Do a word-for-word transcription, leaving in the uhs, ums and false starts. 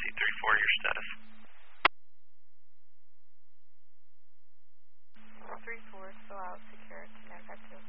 C three four, your status. three four, still out, secure to nine five two.